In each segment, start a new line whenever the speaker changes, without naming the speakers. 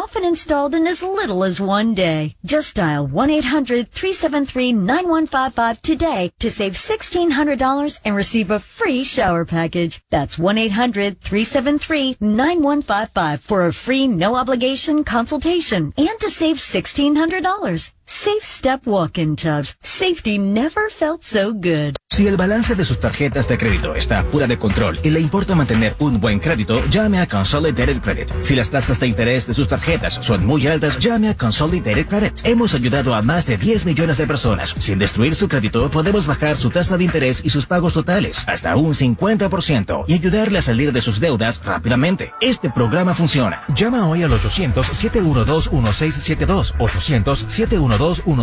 often installed in as little as one day. Just dial 1-800-373-9155 today to save $1,600 and receive a free shower package. That's 1-800-373-9155 for a free no-obligation consultation and to save $1,600. Safe Step Walk-in Tubs. Safety never felt so good.
Si el balance de sus tarjetas de crédito está fuera de control y le importa mantener un buen crédito, llame a Consolidated Credit. Si las tasas de interés de sus tarjetas son muy altas, llame a Consolidated Credit. Hemos ayudado a más de 10 millones de personas. Sin destruir su crédito, podemos bajar su tasa de interés y sus pagos totales hasta un 50% y ayudarle a salir de sus deudas rápidamente. Este programa funciona. Llama hoy al 800-712-1672. 800-712-1672.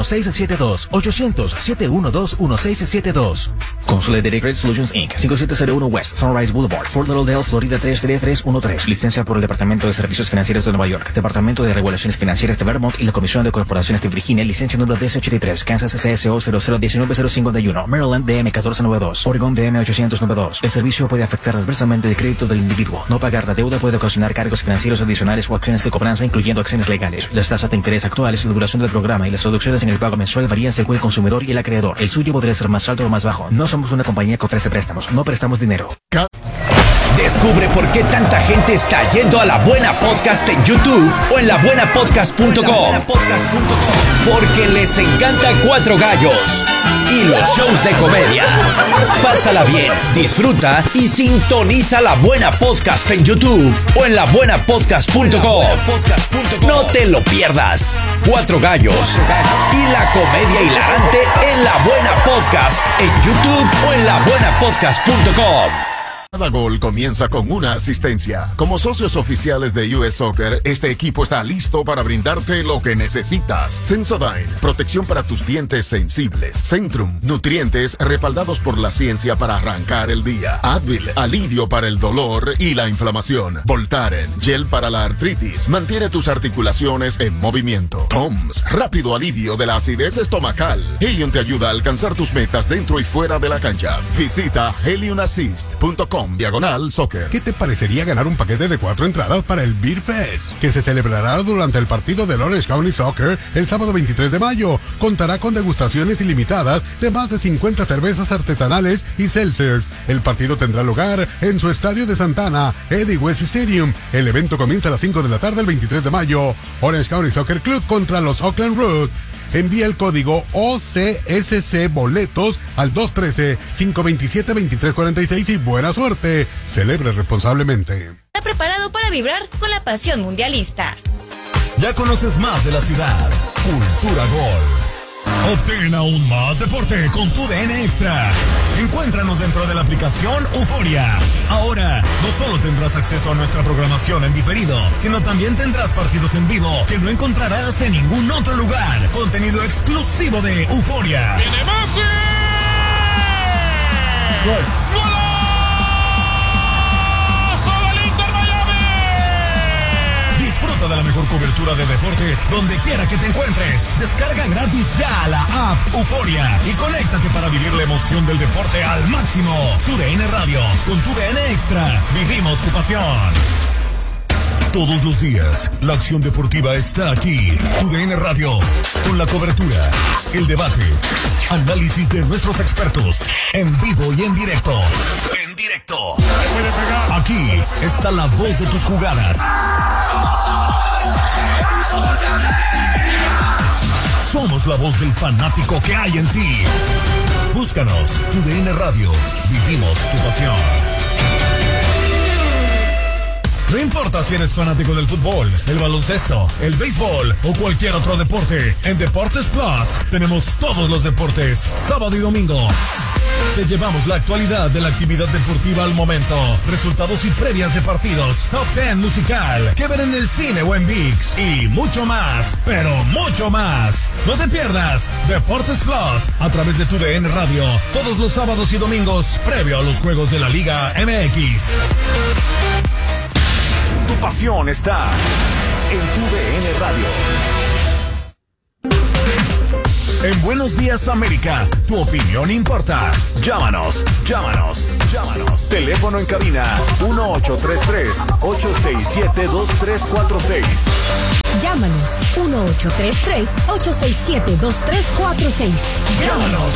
800-712-1672. Consolidated Credit Solutions Inc. 5701 West Sunrise Boulevard, Fort Lauderdale, Florida 33313. Licencia por el Departamento de Servicios Financieros de Nueva York, Departamento de Regulaciones Financieras de Vermont y la Comisión de Corporaciones de Virginia. Licencia número 1083. Kansas CSO 0019051. Maryland DM 1492. Oregon DM 892. El servicio puede afectar adversamente el crédito del individuo. No pagar la deuda puede ocasionar cargos financieros adicionales o acciones de cobranza, incluyendo acciones legales. Las tasas de interés actuales, la duración del programa y las reducciones en el pago mensual varían según el consumidor y el acreedor. El suyo podría ser más alto o más bajo. No somos una compañía que ofrece préstamos. No prestamos dinero.
Descubre por qué tanta gente está yendo a La Buena Podcast en YouTube o en labuenapodcast.com. Porque les encanta Cuatro Gallos y los shows de comedia. Pásala bien, disfruta y sintoniza La Buena Podcast en YouTube o en labuenapodcast.com. No te lo pierdas. Cuatro Gallos y la comedia hilarante en La Buena Podcast en YouTube o en labuenapodcast.com.
Cada gol comienza con una asistencia. Como socios oficiales de US Soccer, este equipo está listo para brindarte lo que necesitas. Sensodyne, protección para tus dientes sensibles. Centrum, nutrientes respaldados por la ciencia para arrancar el día. Advil, alivio para el dolor y la inflamación. Voltaren, gel para la artritis, mantiene tus articulaciones en movimiento. Toms, rápido alivio de la acidez estomacal. Helium te ayuda a alcanzar tus metas dentro y fuera de la cancha. Visita heliumassist.com/soccer.
¿Qué te parecería ganar un paquete de 4 entradas para el Beer Fest, que se celebrará durante el partido del Orange County Soccer el sábado 23 de mayo? Contará con degustaciones ilimitadas de más de 50 cervezas artesanales y seltzers. El partido tendrá lugar en su estadio de Santana, Eddie West Stadium. El evento comienza a las 5 de la tarde el 23 de mayo. Orange County Soccer Club contra los Oakland Roots. Envía el código OCSC Boletos al 213-527-2346 y buena suerte. Celebre responsablemente.
Está preparado para vibrar con la pasión mundialista.
Ya conoces más de la ciudad. Cultura Gol. Obtén aún más deporte con tu DN Extra. Encuéntranos dentro de la aplicación Euforia. Ahora, no solo tendrás acceso a nuestra programación en diferido, sino también tendrás partidos en vivo que no encontrarás en ningún otro lugar. Contenido exclusivo de Euforia.
¡Viene Messi!
¡Gol! Disfruta de la mejor cobertura de deportes donde quiera que te encuentres. Descarga gratis ya la app Euforia y conéctate para vivir la emoción del deporte al máximo. Tu DN Radio, con tu DN Extra, vivimos tu pasión. Todos los días, la acción deportiva está aquí. Tu DN Radio, con la cobertura, el debate, análisis de nuestros expertos, en vivo y en directo. En directo. Aquí está la voz de tus jugadas. Somos la voz del fanático que hay en ti. Búscanos, Tu DN Radio. Vivimos tu pasión. No importa si eres fanático del fútbol, el baloncesto, el béisbol o cualquier otro deporte, en Deportes Plus tenemos todos los deportes, sábado y domingo. Te llevamos la actualidad de la actividad deportiva al momento, resultados y previas de partidos, top 10 musical, que ver en el cine o en ViX y mucho más, pero mucho más. No te pierdas Deportes Plus a través de Tu DN Radio, todos los sábados y domingos, previo a los juegos de la Liga MX. Tu pasión está en Tu DN Radio. En Buenos Días América, tu opinión importa. Llámanos. Teléfono en cabina 1833-867-2346.
Llámanos 1-833-867-2346. Llámanos.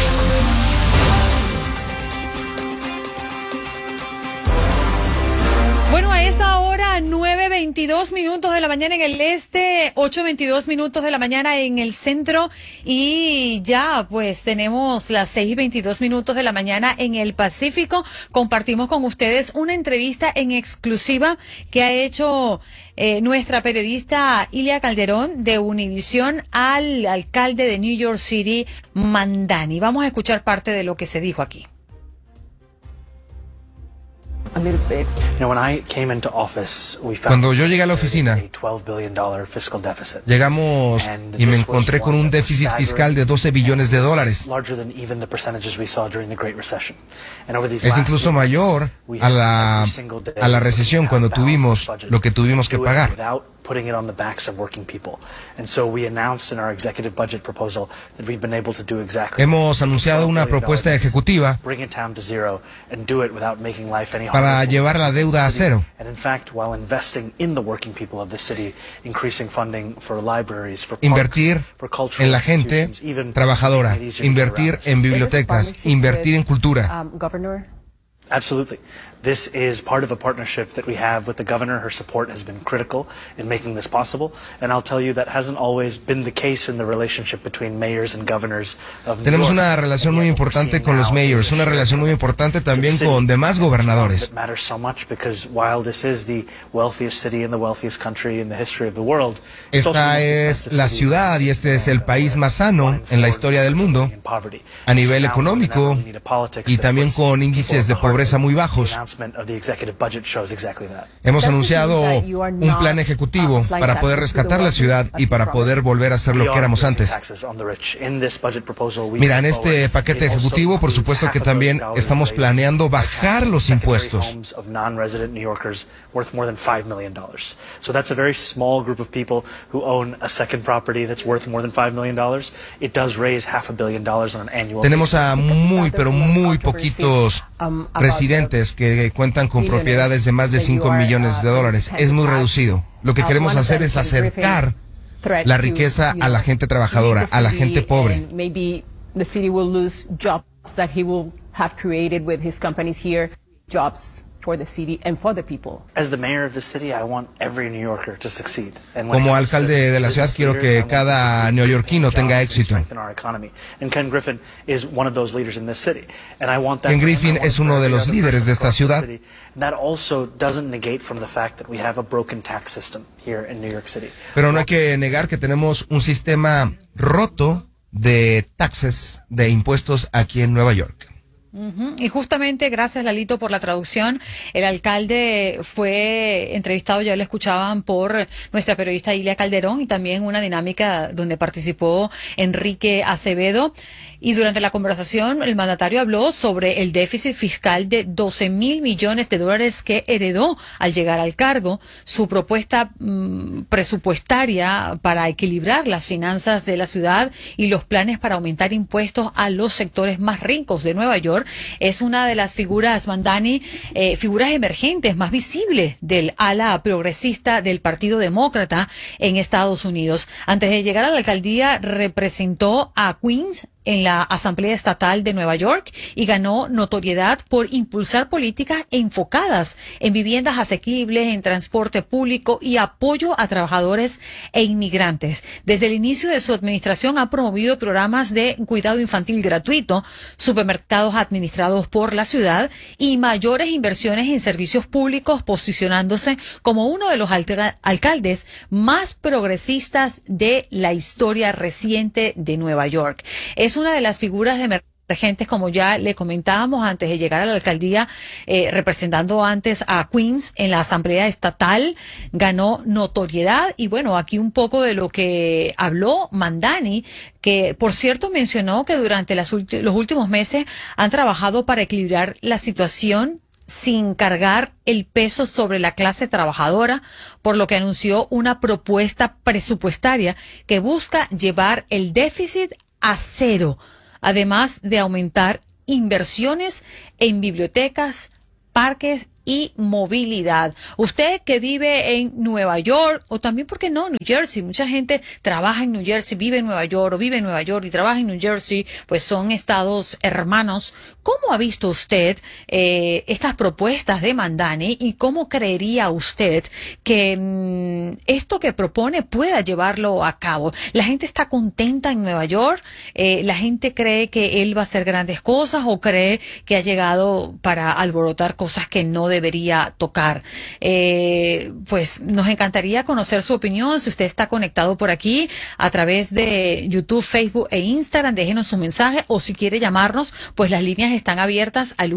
Bueno, a esta hora, 9:22 minutos de la mañana en el este, 8:22 minutos de la mañana en el centro, y ya pues tenemos las 6:22 minutos de la mañana en el Pacífico. Compartimos con ustedes una entrevista en exclusiva que ha hecho nuestra periodista Ilia Calderón de Univisión al alcalde de New York City, Mamdani. Vamos a escuchar parte de lo que se dijo aquí.
Cuando yo llegué a la oficina, llegamos y me encontré con un déficit fiscal de $12 billones. Es incluso mayor a la recesión cuando tuvimos lo que tuvimos que pagar.
Putting it on the backs of working people. And so we announced in our executive budget proposal that we've been able to do exactly.
Hemos anunciado una propuesta ejecutiva para llevar la deuda a cero.
And in fact, while investing in the working people of the city, increasing funding for libraries, for
invertir en la gente trabajadora, invertir en bibliotecas, invertir en cultura.
Absolutely. This is part of a partnership that we have with the governor. Her support has been critical in making this possible. And I'll tell you that hasn't always been the case in the relationship between mayors and governors of New York.
Tenemos una relación muy importante con los mayors, una relación muy importante también con demás gobernadores.
It matters so much because while this is the wealthiest city and the wealthiest country in the history of the world,
esta es la ciudad y este es el país más sano en la historia del mundo a nivel económico y también con índices de pobreza muy bajos. Hemos anunciado un plan ejecutivo para poder rescatar la ciudad y para poder volver a ser lo que éramos antes. Mira, en este paquete ejecutivo, por supuesto que también estamos planeando bajar los impuestos. Tenemos a pero muy poquitos residentes que cuentan con propiedades de más de $5 millones. Es muy reducido. Lo que queremos hacer es acercar la riqueza a la gente trabajadora, a la gente pobre. Como alcalde de la ciudad, quiero que cada neoyorquino tenga éxito. Ken Griffin es uno de los líderes de esta ciudad. Pero no hay que negar que tenemos un sistema roto de taxes, de impuestos aquí en Nueva York.
Y justamente, gracias Lalito por la traducción, el alcalde fue entrevistado, ya lo escuchaban, por nuestra periodista Ilia Calderón, y también una dinámica donde participó Enrique Acevedo. Y durante la conversación, el mandatario habló sobre el déficit fiscal de $12,000 millones que heredó al llegar al cargo, su propuesta presupuestaria para equilibrar las finanzas de la ciudad y los planes para aumentar impuestos a los sectores más ricos de Nueva York. Es una de las figuras, Mamdani, figuras emergentes más visibles del ala progresista del Partido Demócrata en Estados Unidos. Antes de llegar a la alcaldía, representó a Queens en la Asamblea Estatal de Nueva York y ganó notoriedad por impulsar políticas enfocadas en viviendas asequibles, en transporte público y apoyo a trabajadores e inmigrantes. Desde el inicio de su administración ha promovido programas de cuidado infantil gratuito, supermercados administrados por la ciudad y mayores inversiones en servicios públicos, posicionándose como uno de los alcaldes más progresistas de la historia reciente de Nueva York. Es una de las figuras emergentes, como ya le comentábamos antes de llegar a la alcaldía, representando antes a Queens en la Asamblea Estatal, ganó notoriedad. Y bueno, aquí un poco de lo que habló Mamdani, que por cierto mencionó que durante los últimos meses han trabajado para equilibrar la situación sin cargar el peso sobre la clase trabajadora, por lo que anunció una propuesta presupuestaria que busca llevar el déficit a cero, además de aumentar inversiones en bibliotecas, parques y movilidad. Usted que vive en Nueva York, o también, ¿por qué no?, New Jersey. Mucha gente trabaja en New Jersey, vive en Nueva York, o vive en Nueva York y trabaja en New Jersey, pues son estados hermanos. ¿Cómo ha visto usted estas propuestas de Mamdani y cómo creería usted que esto que propone pueda llevarlo a cabo? ¿La gente está contenta en Nueva York? ¿La gente cree que él va a hacer grandes cosas o cree que ha llegado para alborotar cosas que no debería tocar? Pues nos encantaría conocer su opinión. Si usted está conectado por aquí a través de YouTube, Facebook e Instagram, déjenos su mensaje, o si quiere llamarnos, pues las líneas están abiertas al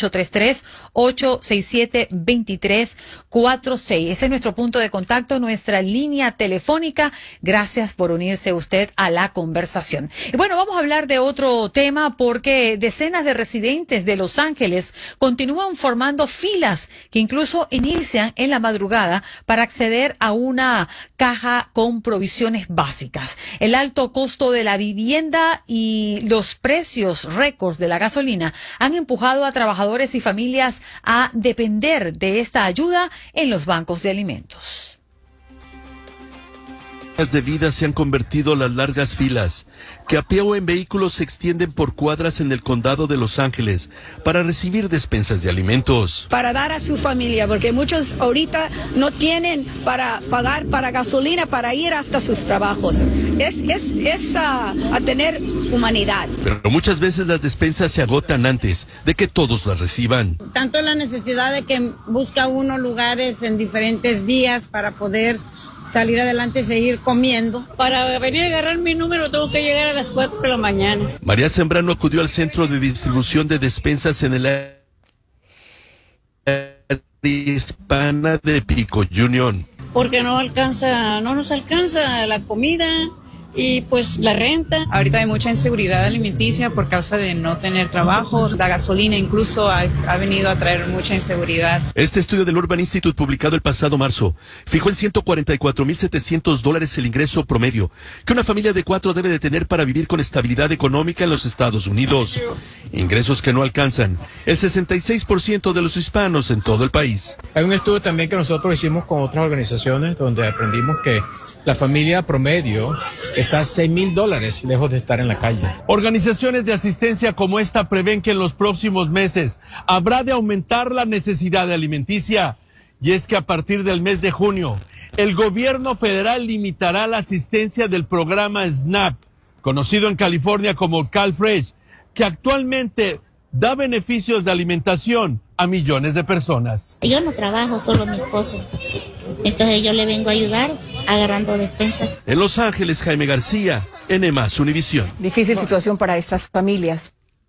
1-833-867-2346. Ese es nuestro punto de contacto, nuestra línea telefónica. Gracias por unirse usted a la conversación. Y bueno, vamos a hablar de otro tema, porque decenas de residentes de Los Ángeles continúan formando filas que incluso inician en la madrugada para acceder a una caja con provisiones básicas. El alto costo de la vivienda y los precios récords de la gasolina han empujado a trabajadores y familias a depender de esta ayuda en los bancos de alimentos.
De vida se han convertido las largas filas que a pie o en vehículos se extienden por cuadras en el condado de Los Ángeles para recibir despensas de alimentos.
Para dar a su familia, porque muchos ahorita no tienen para pagar para gasolina para ir hasta sus trabajos. Es a tener humanidad.
Pero muchas veces las despensas se agotan antes de que todos las reciban.
Tanto la necesidad de que busca uno lugares en diferentes días para poder salir adelante y seguir comiendo. Para venir a agarrar mi número tengo que llegar a las 4 de la mañana.
María Zambrano acudió al centro de distribución de despensas en el área hispana de Pico Union.
Porque no nos alcanza la comida y pues la renta.
Ahorita hay mucha inseguridad alimenticia por causa de no tener trabajo. La gasolina incluso ha venido a traer mucha inseguridad.
Este estudio del Urban Institute, publicado el pasado marzo, fijó en $144,700 el ingreso promedio que una familia de 4 debe de tener para vivir con estabilidad económica en los Estados Unidos. Ingresos que no alcanzan el 66% de los hispanos en todo el país.
Hay un estudio también que nosotros hicimos con otras organizaciones donde aprendimos que la familia promedio está $6,000 lejos de estar en la calle.
Organizaciones de asistencia como esta prevén que en los próximos meses habrá de aumentar la necesidad de alimenticia. Y es que a partir del mes de junio, el gobierno federal limitará la asistencia del programa SNAP, conocido en California como CalFresh, que actualmente da beneficios de alimentación a millones de personas.
Yo no trabajo, solo mi esposo. Entonces yo le vengo a ayudar agarrando despensas.
En Los Ángeles, Jaime García, NM Univisión.
Difícil situación para estas familias.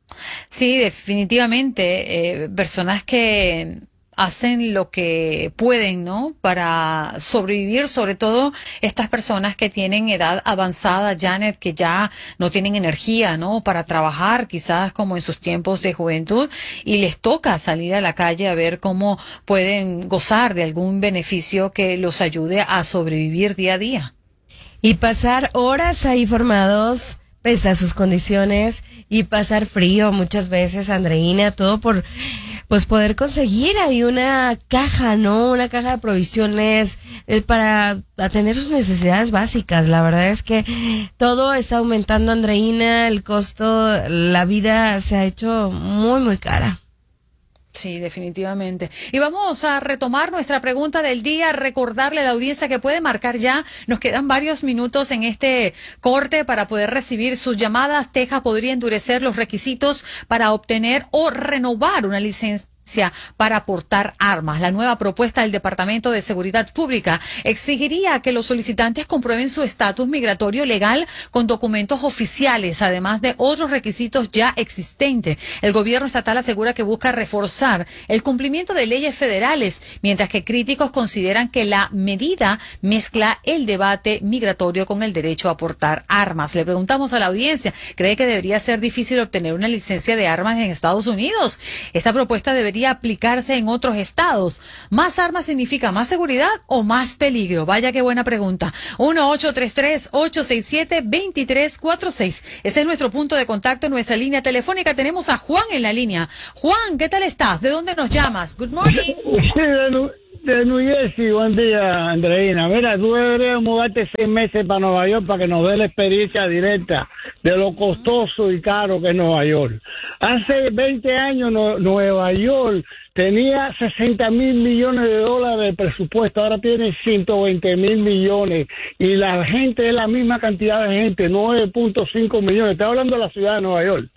Sí, definitivamente. Personas que hacen lo que pueden, ¿no?, para sobrevivir, sobre todo estas personas que tienen edad avanzada, Janet, que ya no tienen energía, ¿no?, para trabajar, quizás como en sus tiempos de juventud, y les toca salir a la calle a ver cómo pueden gozar de algún beneficio que los ayude a sobrevivir día a día.
Y pasar horas ahí formados pese a sus condiciones y pasar frío muchas veces, Andreina, todo por pues poder conseguir ahí una caja, ¿no? Una caja de provisiones para atender sus necesidades básicas. La verdad es que todo está aumentando, Andreina, el costo, la vida se ha hecho muy, muy cara.
Sí, definitivamente. Y vamos a retomar nuestra pregunta del día, recordarle a la audiencia que puede marcar ya. Nos quedan varios minutos en este corte para poder recibir sus llamadas. Texas podría endurecer los requisitos para obtener o renovar una licencia para portar armas. La nueva propuesta del Departamento de Seguridad Pública exigiría que los solicitantes comprueben su estatus migratorio legal con documentos oficiales, además de otros requisitos ya existentes. El gobierno estatal asegura que busca reforzar el cumplimiento de leyes federales, mientras que críticos consideran que la medida mezcla el debate migratorio con el derecho a portar armas. Le preguntamos a la audiencia, ¿cree que debería ser difícil obtener una licencia de armas en Estados Unidos? Esta propuesta debería debería aplicarse en otros estados? ¿Más armas significa más seguridad o más peligro? Vaya qué buena pregunta. 1-833-867-2346. Ese es nuestro punto de contacto en nuestra línea telefónica. Tenemos a Juan en la línea. Juan, ¿qué tal estás? ¿De dónde nos llamas? Good morning.
Sí, de New Jersey. Buen día, Andreina. Mira, tú deberías mudarte 6 meses para Nueva York para que nos dé la experiencia directa de lo costoso y caro que es Nueva York. Hace 20 años Nueva York tenía 60 mil millones de dólares de presupuesto, ahora tiene 120 mil millones y la gente es la misma cantidad de gente, 9.5 millones. Estoy hablando de la ciudad de Nueva York.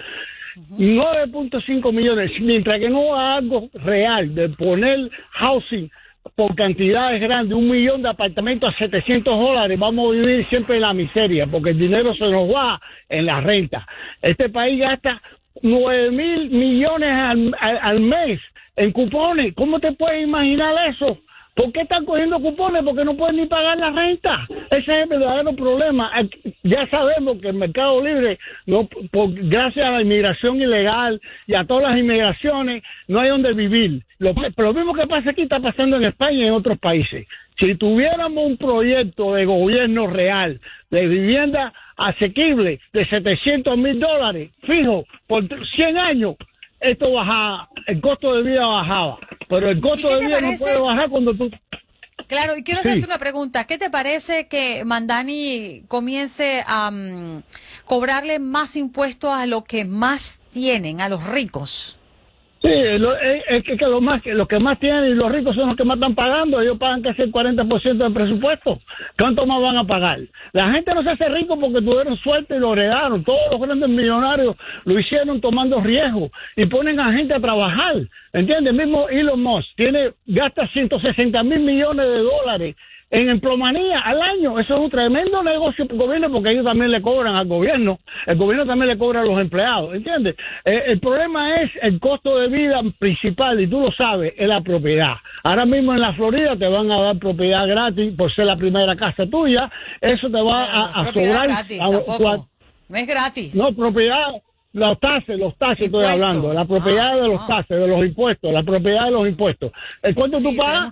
9.5 millones, mientras que no haga algo real de poner housing por cantidades grandes, 1 millón de apartamentos a $700, vamos a vivir siempre en la miseria, porque el dinero se nos va en la renta. Este país gasta 9 mil millones al mes en cupones. ¿Cómo te puedes imaginar eso? ¿Por qué están cogiendo cupones? Porque no pueden ni pagar la renta. Ese es el verdadero problema. Ya sabemos que el mercado libre, gracias a la inmigración ilegal y a todas las inmigraciones, no hay donde vivir. Lo mismo que pasa aquí está pasando en España y en otros países. Si tuviéramos un proyecto de gobierno real, de vivienda asequible, de $700,000, fijo, por 100 años, esto bajaba, el costo de vida bajaba, pero el costo de vida no puede bajar cuando tú...
Claro, y quiero hacerte una pregunta. ¿Qué te parece que Mamdani comience a cobrarle más impuestos a los que más tienen, a los ricos?
Sí, es que los que más tienen y los ricos son los que más están pagando. Ellos pagan casi el 40% del presupuesto. ¿Cuánto más van a pagar? La gente no se hace rico porque tuvieron suerte y lo heredaron. Todos los grandes millonarios lo hicieron tomando riesgo y ponen a gente a trabajar. ¿Entiendes? Mismo Elon Musk gasta 160 mil millones de dólares en emplomanía al año. Eso es un tremendo negocio para el gobierno porque ellos también le cobran al gobierno. El gobierno también le cobra a los empleados, ¿entiendes? El problema es el costo de vida principal, y tú lo sabes, es la propiedad. Ahora mismo en la Florida te van a dar propiedad gratis por ser la primera casa tuya. Eso te va a sobrar.
Gratis, no es gratis.
No, propiedad... Los taxes estoy hablando, la propiedad de los taxes, de los impuestos, la propiedad de los impuestos. ¿Cuánto tú pagas?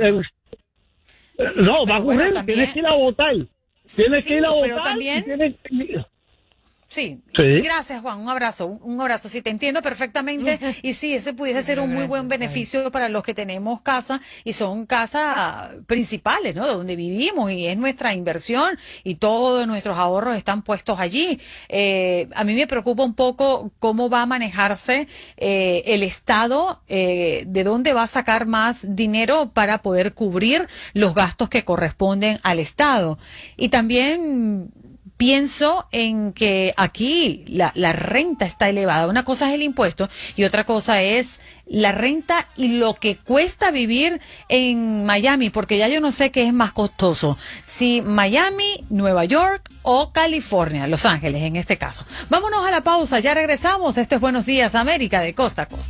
No, va a ocurrir, tienes que ir a votar. Tienes que ir a votar.
Pero también... Sí. Gracias, Juan. Un abrazo. Sí, te entiendo perfectamente. Y sí, ese pudiese ser un muy buen beneficio para los que tenemos casa y son casas principales, ¿no? Donde vivimos y es nuestra inversión y todos nuestros ahorros están puestos allí. A mí me preocupa un poco cómo va a manejarse el Estado, de dónde va a sacar más dinero para poder cubrir los gastos que corresponden al Estado. Y también pienso en que aquí la renta está elevada. Una cosa es el impuesto y otra cosa es la renta y lo que cuesta vivir en Miami, porque ya yo no sé qué es más costoso, si Miami, Nueva York o California, Los Ángeles en este caso. Vámonos a la pausa, ya regresamos. Esto es Buenos Días América de Costa a Costa.